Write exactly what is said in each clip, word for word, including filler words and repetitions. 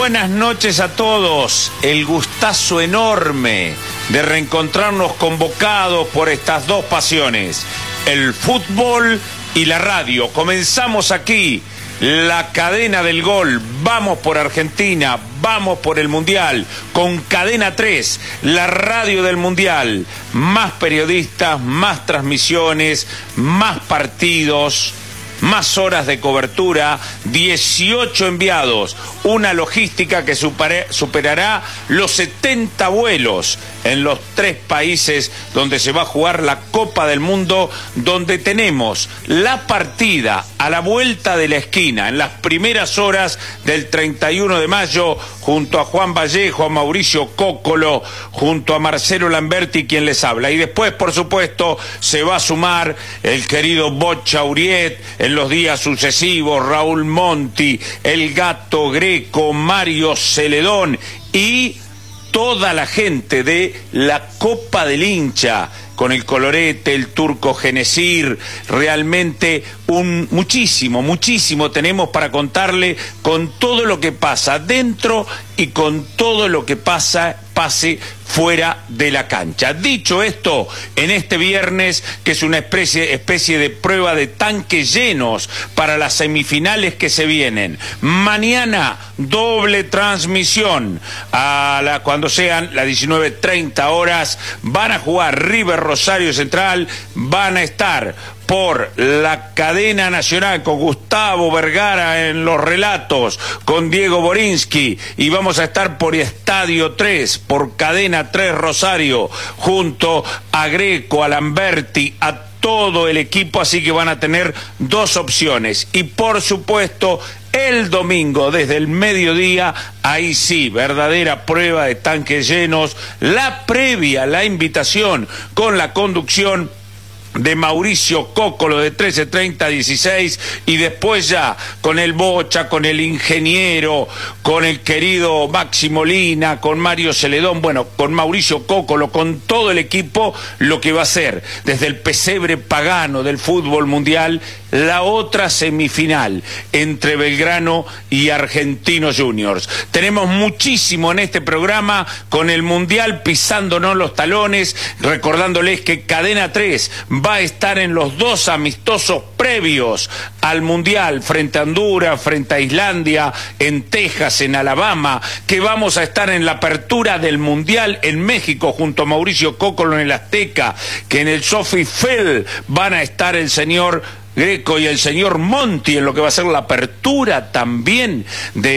buenas noches a todos. El gustazo enorme de reencontrarnos convocados por estas dos pasiones, el fútbol y la radio. Comenzamos aquí, la cadena del gol. Vamos por Argentina, vamos por el Mundial, con Cadena tres, la radio del Mundial. Más periodistas, más transmisiones, más partidos, más horas de cobertura, dieciocho enviados, una logística que supere, superará los setenta vuelos en los tres países donde se va a jugar la Copa del Mundo, donde tenemos la partida a la vuelta de la esquina, en las primeras horas del treinta y uno de mayo, junto a Juan Vallejo, a Mauricio Cóccolo, junto a Marcelo Lamberti, quien les habla. Y después, por supuesto, se va a sumar el querido Bocha Uriet, en los días sucesivos, Raúl Monti, el Gato Greco, Mario Celedón y toda la gente de la Copa del Hincha, con el Colorete, el Turco Genesir. Realmente un muchísimo, muchísimo tenemos para contarle, con todo lo que pasa dentro y con todo lo que pasa, pase fuera de la cancha. Dicho esto, en este viernes, que es una especie, especie de prueba de tanques llenos para las semifinales que se vienen. Mañana, doble transmisión. A la, cuando sean las diecinueve treinta horas, van a jugar River Rosario Central, van a estar por la cadena nacional con Gustavo Vergara en los relatos, con Diego Borinsky, y vamos a estar por Estadio tres, por Cadena tres Rosario, junto a Greco, a Lamberti, a todo el equipo, así que van a tener dos opciones. Y por supuesto, el domingo, desde el mediodía, ahí sí, verdadera prueba de tanques llenos, la previa, la invitación con la conducción de Mauricio Cóccolo de trece treinta a dieciséis, y después ya con el Bocha, con el ingeniero, con el querido Maxi Molina, con Mario Celedón, bueno, con Mauricio Cóccolo, con todo el equipo, lo que va a ser desde el pesebre pagano del fútbol mundial, la otra semifinal entre Belgrano y Argentinos Juniors. Tenemos muchísimo en este programa, con el Mundial pisándonos los talones, recordándoles que Cadena tres va a estar en los dos amistosos previos al Mundial, frente a Honduras, frente a Islandia, en Texas, en Alabama, que vamos a estar en la apertura del Mundial en México junto a Mauricio Cóccolo en el Azteca, que en el Sophie Field van a estar el señor Greco y el señor Monti en lo que va a ser la apertura también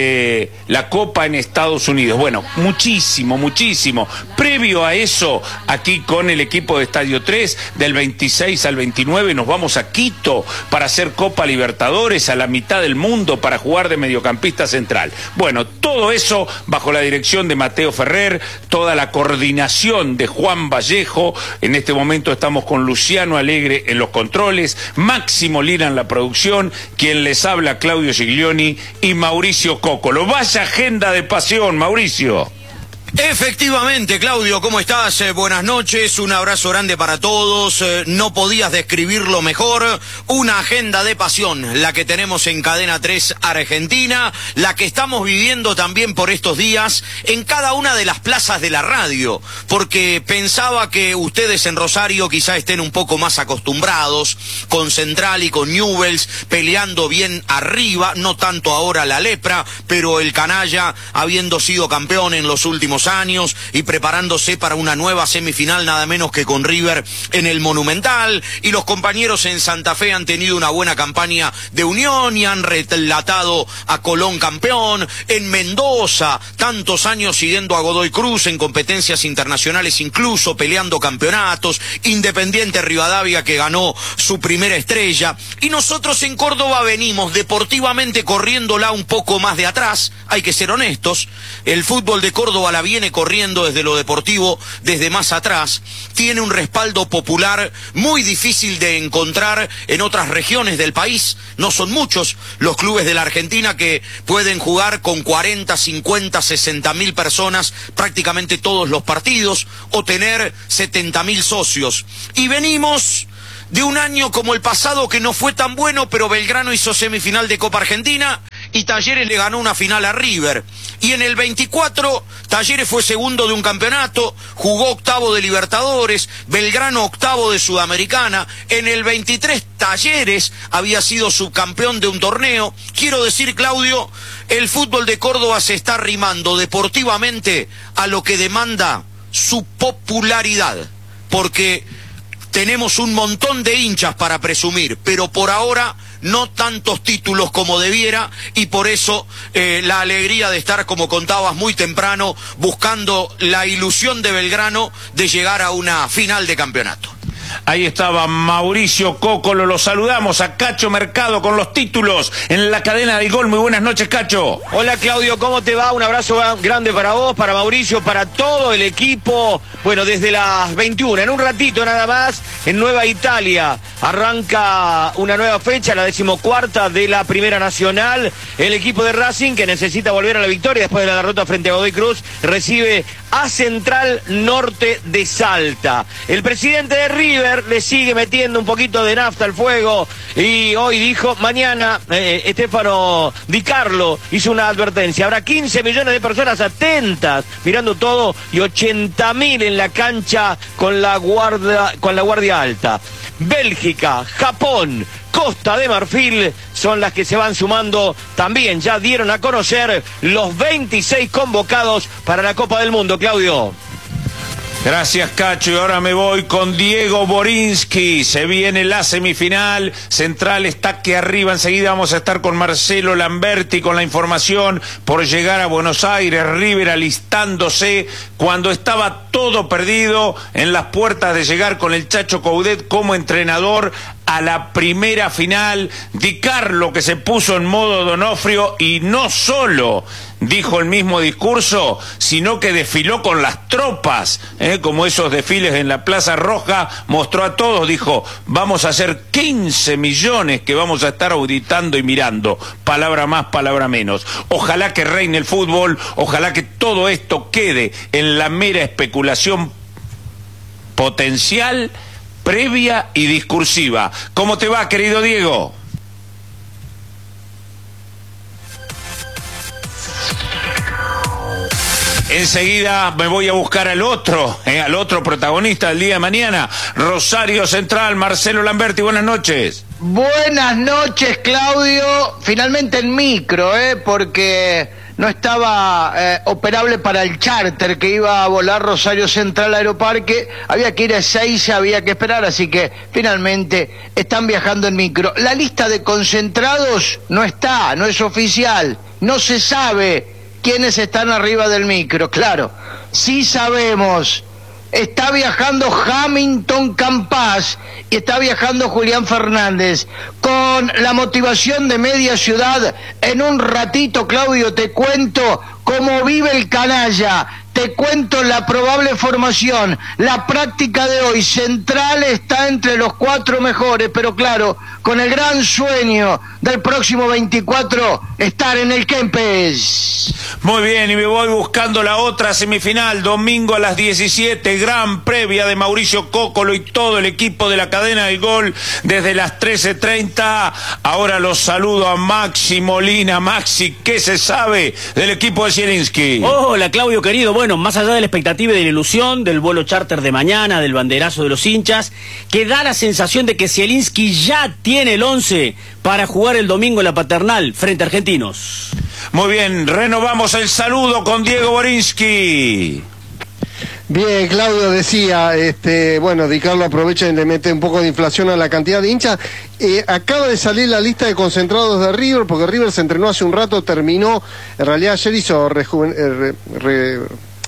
de la Copa en Estados Unidos. Bueno, muchísimo, muchísimo. Previo a eso, aquí con el equipo de Estadio tres, del veintiséis al veintinueve, nos vamos a Quito para hacer Copa Libertadores, a la mitad del mundo, para jugar de mediocampista central. Bueno, todo eso bajo la dirección de Mateo Ferrer, toda la coordinación de Juan Vallejo. En este momento estamos con Luciano Alegre en los controles, Máximo Molina en la producción, quien les habla, Claudio Giglioni, y Mauricio Cóccolo. Vaya agenda de pasión, Mauricio. Efectivamente, Claudio, ¿cómo estás? Eh, buenas noches, un abrazo grande para todos. Eh, no podías describirlo mejor. Una agenda de pasión, la que tenemos en Cadena tres Argentina, la que estamos viviendo también por estos días en cada una de las plazas de la radio, porque pensaba que ustedes en Rosario quizá estén un poco más acostumbrados, con Central y con Newell's peleando bien arriba, no tanto ahora la lepra, pero el canalla habiendo sido campeón en los últimos años y preparándose para una nueva semifinal, nada menos que con River en el Monumental, y los compañeros en Santa Fe han tenido una buena campaña de unión y han relatado a Colón campeón, en Mendoza tantos años siguiendo a Godoy Cruz en competencias internacionales, incluso peleando campeonatos, Independiente Rivadavia que ganó su primera estrella, y nosotros en Córdoba venimos deportivamente corriéndola un poco más de atrás, hay que ser honestos. El fútbol de Córdoba la viene corriendo desde lo deportivo, desde más atrás, tiene un respaldo popular muy difícil de encontrar en otras regiones del país. No son muchos los clubes de la Argentina que pueden jugar con cuarenta, cincuenta, sesenta mil personas prácticamente todos los partidos, o tener setenta mil socios. Y venimos de un año como el pasado que no fue tan bueno, pero Belgrano hizo semifinal de Copa Argentina y Talleres le ganó una final a River. Y en el veinticuatro, Talleres fue segundo de un campeonato, jugó octavo de Libertadores, Belgrano octavo de Sudamericana. En el veintitrés, Talleres había sido subcampeón de un torneo. Quiero decir, Claudio, el fútbol de Córdoba se está arrimando deportivamente a lo que demanda su popularidad, porque tenemos un montón de hinchas para presumir, pero por ahora no tantos títulos como debiera, y por eso eh, la alegría de estar, como contabas muy temprano, buscando la ilusión de Belgrano de llegar a una final de campeonato. Ahí estaba Mauricio Cócolo, lo saludamos a Cacho Mercado con los títulos en la cadena del gol. Muy buenas noches, Cacho. Hola, Claudio, ¿cómo te va? Un abrazo grande para vos, para Mauricio, para todo el equipo. Bueno, desde las veintiuna, en un ratito nada más, en Nueva Italia, arranca una nueva fecha, la decimocuarta de la Primera Nacional. El equipo de Racing, que necesita volver a la victoria después de la derrota frente a Godoy Cruz, recibe a Central Norte de Salta. El presidente de River le sigue metiendo un poquito de nafta al fuego y hoy dijo, mañana eh, Estefano Di Carlo hizo una advertencia, habrá quince millones de personas atentas mirando todo y ochenta mil en la cancha con la guardia, con la guardia alta. Bélgica, Japón, Costa de Marfil son las que se van sumando. También ya dieron a conocer los veintiséis convocados para la Copa del Mundo, Claudio. Gracias, Cacho, y ahora me voy con Diego Borinsky. Se viene la semifinal, Central está que arriba. Enseguida vamos a estar con Marcelo Lamberti con la información por llegar a Buenos Aires. River alistándose cuando estaba todo perdido en las puertas de llegar con el Chacho Coudet como entrenador a la primera final. Di Carlo, que se puso en modo Donofrio y no solo dijo el mismo discurso, sino que desfiló con las tropas, ¿eh? como esos desfiles en la Plaza Roja, mostró a todos, dijo, vamos a hacer quince millones que vamos a estar auditando y mirando, palabra más, palabra menos. Ojalá que reine el fútbol, ojalá que todo esto quede en la mera especulación potencial, previa y discursiva. ¿Cómo te va, querido Diego? Enseguida me voy a buscar al otro, eh, al otro protagonista del día de mañana, Rosario Central, Marcelo Lamberti, buenas noches. Buenas noches, Claudio. Finalmente en micro, eh, porque no estaba eh, operable para el charter que iba a volar Rosario Central Aeroparque. Había que ir a Ezeiza, había que esperar, así que finalmente están viajando en micro. La lista de concentrados no está, no es oficial, no se sabe quiénes están arriba del micro. Claro, sí sabemos, está viajando Hamilton Campas y está viajando Julián Fernández con la motivación de media ciudad. En un ratito, Claudio, te cuento cómo vive el canalla, te cuento la probable formación, la práctica de hoy. Central está entre los cuatro mejores, pero claro, con el gran sueño del próximo veinticuatro, estar en el Kempes. Muy bien, y me voy buscando la otra semifinal, domingo a las diecisiete, gran previa de Mauricio Cócolo y todo el equipo de la cadena del gol desde las trece treinta. Ahora los saludo a Maxi Molina. Maxi, ¿qué se sabe del equipo de Zielinski? Hola, Claudio, querido. Bueno, más allá de la expectativa y de la ilusión del vuelo charter de mañana, del banderazo de los hinchas, que da la sensación de que Zielinski ya tiene el once para jugar el domingo en la Paternal frente a Argentinos. Muy bien, renovamos el saludo con Diego Borinsky. Bien, Claudio decía, este, bueno, Di Carlo aprovecha y le mete un poco de inflación a la cantidad de hinchas. Eh, acaba de salir la lista de concentrados de River, porque River se entrenó hace un rato, terminó, en realidad ayer hizo rejuven, eh, re, re,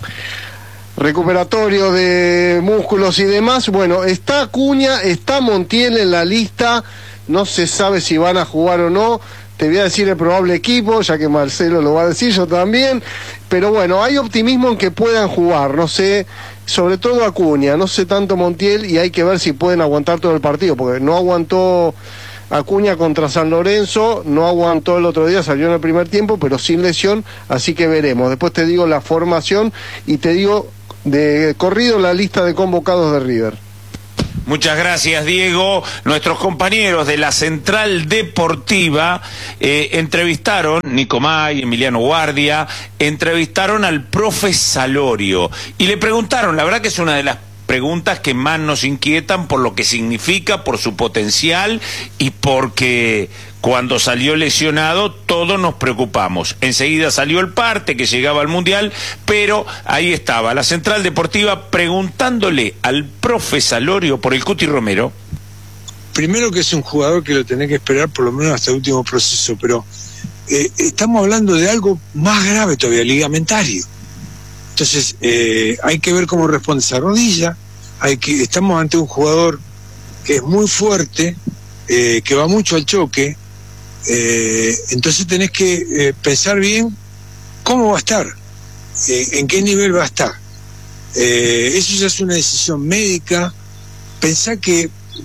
recuperatorio de músculos y demás. Bueno, está Acuña, está Montiel en la lista, no se sabe si van a jugar o no. Te voy a decir el probable equipo, ya que Marcelo lo va a decir, yo también. Pero bueno, hay optimismo en que puedan jugar, no sé, sobre todo Acuña, no sé tanto Montiel, y hay que ver si pueden aguantar todo el partido, porque no aguantó Acuña contra San Lorenzo, no aguantó el otro día, salió en el primer tiempo, pero sin lesión, así que veremos. Después te digo la formación y te digo de corrido la lista de convocados de River. Muchas gracias, Diego. Nuestros compañeros de la Central Deportiva eh, entrevistaron, Nico May, Emiliano Guardia, entrevistaron al profe Salorio y le preguntaron, la verdad que es una de las preguntas que más nos inquietan por lo que significa, por su potencial y porque cuando salió lesionado todos nos preocupamos. Enseguida salió el parte que llegaba al Mundial, pero ahí estaba la Central Deportiva preguntándole al profe Salorio por el Cuti Romero. Primero que es un jugador que lo tenés que esperar por lo menos hasta el último proceso, pero eh, estamos hablando de algo más grave todavía, ligamentario. Entonces eh, hay que ver cómo responde esa rodilla. Hay que, estamos ante un jugador que es muy fuerte, eh, que va mucho al choque, eh, entonces tenés que eh, pensar bien cómo va a estar, eh, en qué nivel va a estar. Eh, eso ya es una decisión médica. Pensá que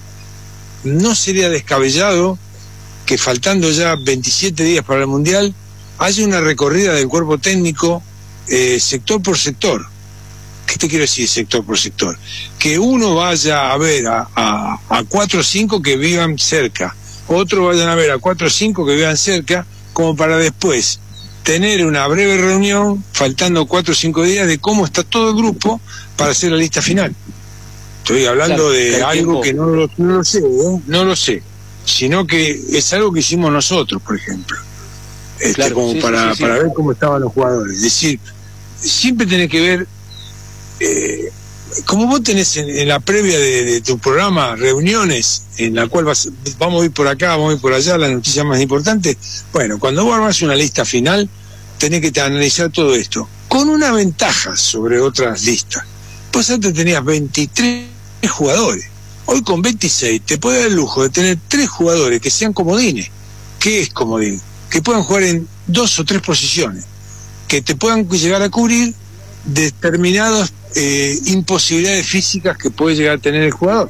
no sería descabellado que faltando ya veintisiete días para el Mundial haya una recorrida del cuerpo técnico eh, sector por sector. ¿Qué te quiero decir sector por sector? Que uno vaya a ver a, a, a cuatro o cinco que vivan cerca, otro vayan a ver a cuatro o cinco que vivan cerca, como para después tener una breve reunión, faltando cuatro o cinco días, de cómo está todo el grupo para hacer la lista final. Estoy hablando claro, de algo tiempo. que no lo, no lo sé, ¿eh? no lo sé, sino que es algo que hicimos nosotros, por ejemplo, este, claro, como sí, para, sí, sí, para sí. ver cómo estaban los jugadores. Es decir, siempre tenés que ver, eh, como vos tenés en, en la previa de, de tu programa reuniones en la cual vas, vamos a ir por acá, vamos a ir por allá, la noticia más importante. Bueno, cuando vos armás una lista final, tenés que analizar todo esto con una ventaja sobre otras listas. Pues antes tenías veintitrés jugadores, hoy con veintiséis te puede dar el lujo de tener tres jugadores que sean comodines. ¿Qué es comodín? Que puedan jugar en dos o tres posiciones, que te puedan llegar a cubrir determinadas eh, imposibilidades físicas que puede llegar a tener el jugador.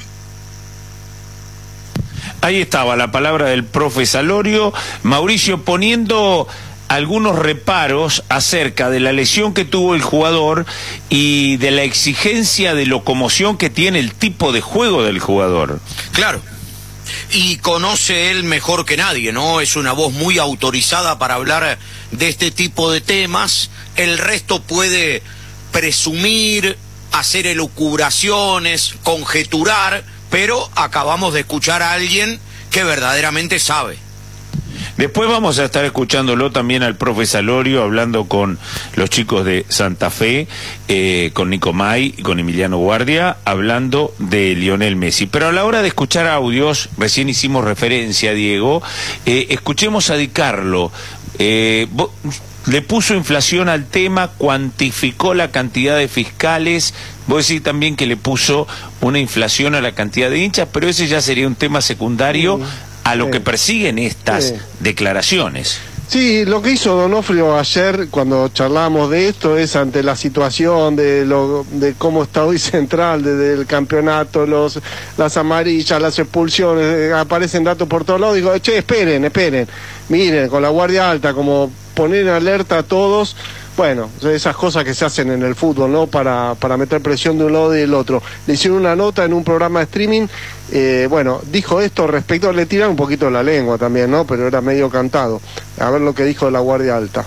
Ahí estaba la palabra del profe Salorio. Mauricio, poniendo algunos reparos acerca de la lesión que tuvo el jugador y de la exigencia de locomoción que tiene el tipo de juego del jugador. Claro. Y conoce él mejor que nadie, ¿no? Es una voz muy autorizada para hablar de este tipo de temas. El resto puede presumir, hacer elucubraciones, conjeturar, pero acabamos de escuchar a alguien que verdaderamente sabe. Después vamos a estar escuchándolo también al profe Salorio, hablando con los chicos de Santa Fe, eh, con Nico May y con Emiliano Guardia, hablando de Lionel Messi. Pero a la hora de escuchar audios, recién hicimos referencia, Diego, eh, escuchemos a Di Carlo. Eh, le puso inflación al tema, cuantificó la cantidad de fiscales. Vos decís también que le puso una inflación a la cantidad de hinchas, pero ese ya sería un tema secundario sí, a lo sí. que persiguen estas sí. declaraciones. Sí, lo que hizo Donofrio ayer cuando charlamos de esto es ante la situación de lo de cómo está hoy Central, desde el campeonato, los las amarillas, las expulsiones, eh, aparecen datos por todos lados, digo, che, esperen, esperen, miren, con la guardia alta, como poner en alerta a todos. Bueno, esas cosas que se hacen en el fútbol, ¿no? Para, para meter presión de un lado y del otro. Le hicieron una nota en un programa de streaming, eh, bueno, dijo esto respecto, le tiran un poquito la lengua también, ¿no? Pero era medio cantado. A ver lo que dijo de la Guardia Alta.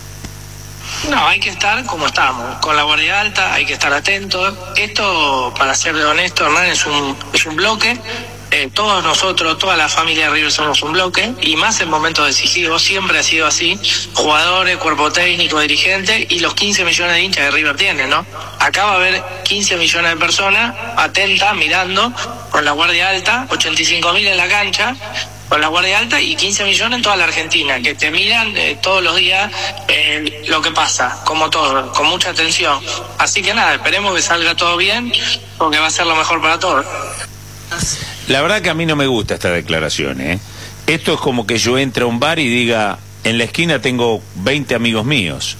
No, hay que estar como estamos, con la Guardia Alta, hay que estar atentos. Esto, para ser honesto, Hernán, es un, es un bloque. Eh, todos nosotros, toda la familia de River somos un bloque, y más en momentos decisivos, siempre ha sido así, jugadores, cuerpo técnico, dirigente, y los quince millones de hinchas que River tiene, ¿no? Acá va a haber quince millones de personas atentas, mirando, con la Guardia Alta, ochenta y cinco mil en la cancha, con la Guardia Alta, y quince millones en toda la Argentina, que te miran eh, todos los días eh, lo que pasa, como todo, con mucha atención. Así que nada, esperemos que salga todo bien, porque va a ser lo mejor para todos. La verdad que a mí no me gusta esta declaración, ¿eh? Esto es como que yo entre a un bar y diga, en la esquina tengo veinte amigos míos.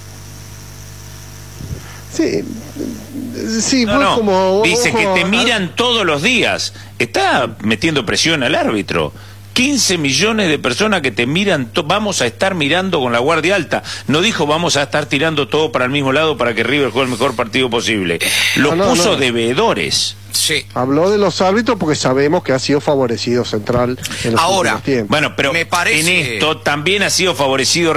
Sí, sí, no, no. como... Dice ojo, que te a... miran todos los días. Está metiendo presión al árbitro. quince millones de personas que te miran, vamos a estar mirando con la Guardia Alta. No dijo vamos a estar tirando todo para el mismo lado para que River juegue el mejor partido posible. Los no, no, puso no. de veedores. Sí. Habló de los árbitros porque sabemos que ha sido favorecido Central en los Ahora, últimos tiempos. Bueno, pero me parece... en esto también ha sido favorecido